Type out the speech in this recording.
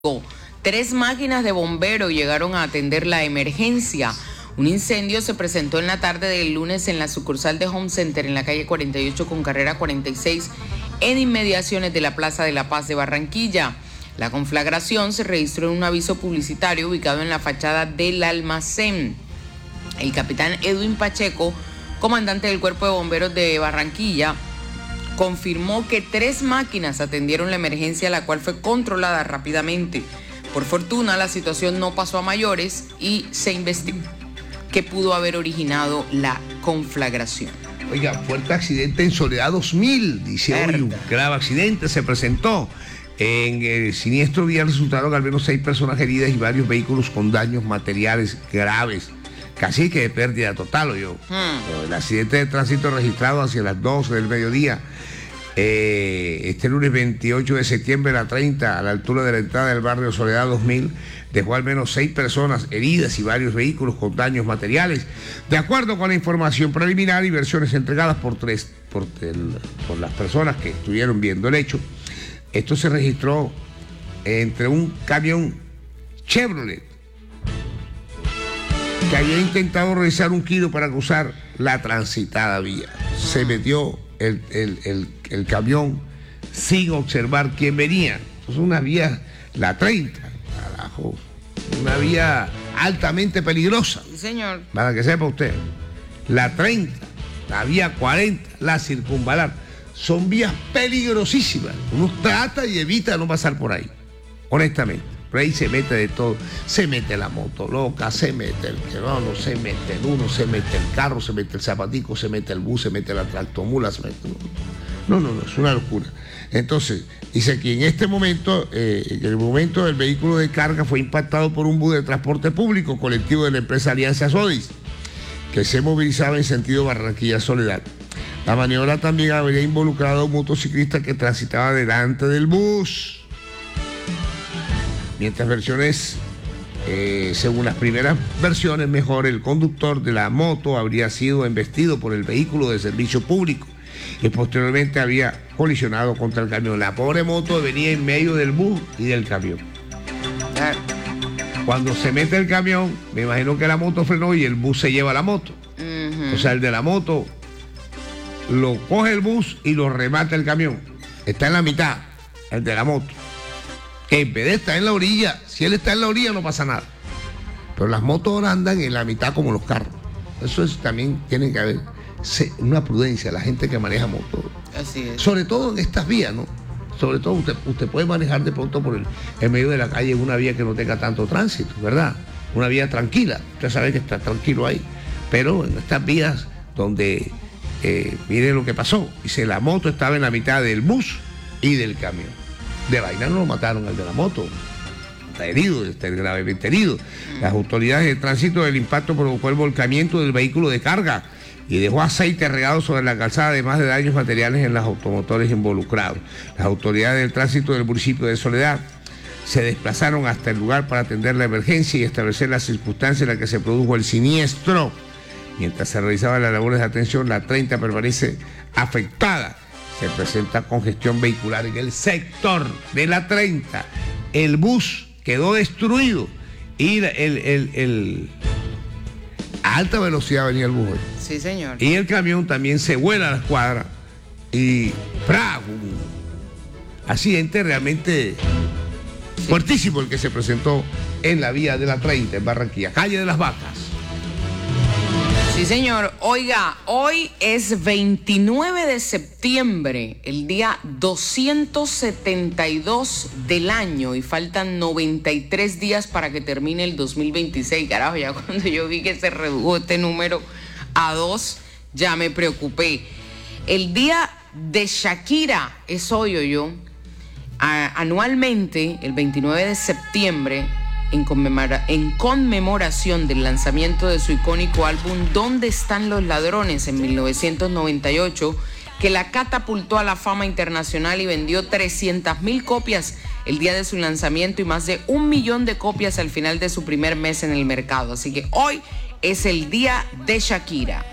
3 máquinas de bomberos llegaron a atender la emergencia. Un incendio se presentó en la tarde del lunes en la sucursal de Home Center en la calle 48 con carrera 46 en inmediaciones de la Plaza de la Paz de Barranquilla. La conflagración se registró en un aviso publicitario ubicado en la fachada del almacén. El capitán Edwin Pacheco, comandante del Cuerpo de Bomberos de Barranquilla, confirmó que 3 máquinas atendieron la emergencia, la cual fue controlada rápidamente. Por fortuna, la situación no pasó a mayores y se investigó qué pudo haber originado la conflagración. Oiga, fuerte accidente en Soledad 2000, dice hoy, un grave accidente se presentó. En el siniestro vial resultaron al menos 6 personas heridas y varios vehículos con daños materiales graves. Casi que de pérdida total, El accidente de tránsito registrado hacia las 12 del mediodía, este lunes 28 de septiembre a la 30, a la altura de la entrada del barrio Soledad 2000, dejó al menos 6 personas heridas y varios vehículos con daños materiales. De acuerdo con la información preliminar y versiones entregadas por las personas que estuvieron viendo el hecho, esto se registró entre un camión Chevrolet que había intentado realizar un giro para cruzar la transitada vía. Se metió el camión sin observar quién venía. Es una vía, la 30, carajo, una vía altamente peligrosa. Sí, señor. Para que sepa usted, la 30, la vía 40, la circunvalar, son vías peligrosísimas. Uno trata y evita no pasar por ahí, honestamente. Por ahí se mete de todo, se mete la moto loca, se mete el querono, se mete el uno, se mete el carro, se mete el zapatico, se mete el bus, se mete la tractomula, se mete... No, es una locura. Entonces, dice que en este momento, en el momento del vehículo de carga fue impactado por un bus de transporte público colectivo de la empresa Alianza Sodis, que se movilizaba en sentido Barranquilla-Soledad. La maniobra también habría involucrado a un motociclista que transitaba delante del bus. Mientras versiones, según las primeras versiones, mejor el conductor de la moto habría sido embestido por el vehículo de servicio público y posteriormente había colisionado contra el camión. La pobre moto venía en medio del bus y del camión. Cuando se mete el camión, me imagino que la moto frenó y el bus se lleva la moto. O sea, el de la moto lo coge el bus y lo remata el camión. Está en la mitad, el de la moto. Que en vez de estar en la orilla, si él está en la orilla no pasa nada. Pero las motos ahora andan en la mitad como los carros. Eso también tiene que haber una prudencia, la gente que maneja motos. Así es. Sobre todo en estas vías, ¿no? Sobre todo usted puede manejar de pronto por el medio de la calle una vía que no tenga tanto tránsito, ¿verdad? Una vía tranquila, usted sabe que está tranquilo ahí. Pero en estas vías donde, mire lo que pasó, dice, la moto estaba en la mitad del bus y del camión. De vaina no lo mataron al de la moto, está herido, está gravemente herido. Las autoridades de tránsito del impacto provocó el volcamiento del vehículo de carga y dejó aceite regado sobre la calzada, además de daños materiales en los automotores involucrados. Las autoridades del tránsito del municipio de Soledad se desplazaron hasta el lugar para atender la emergencia y establecer las circunstancias en las que se produjo el siniestro. Mientras se realizaban las labores de atención, la 30 permanece afectada. Se presenta congestión vehicular en el sector de la 30. El bus quedó destruido y a alta velocidad venía el bus hoy. Sí, señor. Y el camión también se vuela a la escuadra y un accidente realmente fuertísimo el que se presentó en la vía de la 30 en Barranquilla, calle de las Vacas. Sí, señor. Oiga, hoy es 29 de septiembre, el día 272 del año y faltan 93 días para que termine el 2026. Carajo, ya cuando yo vi que se redujo este número a 2, ya me preocupé. El día de Shakira es hoy, anualmente, el 29 de septiembre, en conmemoración del lanzamiento de su icónico álbum ¿Dónde están los ladrones? En 1998, que la catapultó a la fama internacional y vendió 300,000 copias el día de su lanzamiento y más de 1 millón de copias al final de su primer mes en el mercado. Así que hoy es el día de Shakira.